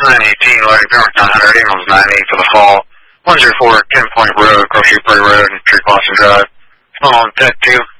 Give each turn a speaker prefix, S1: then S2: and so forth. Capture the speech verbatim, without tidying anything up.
S1: nine eighteen, loading Pembroke nine hundred, emails nine eight for the fall. one zero four, ten Point Road, Grocery Prairie Road, and Tree Blossom Drive. Phone on Tech two.